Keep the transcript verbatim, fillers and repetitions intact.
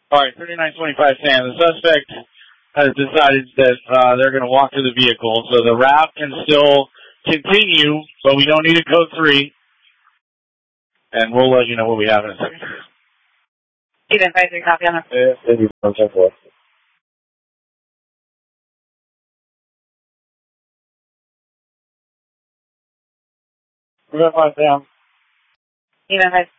All right, thirty-nine twenty-five Sam. The suspect has decided that uh, they're going to walk to the vehicle, so the route can still continue, but we don't need a code three. And we'll let you know what we have in a second. Even five three, copy on that. Yeah, We're going to find Sam. Even five.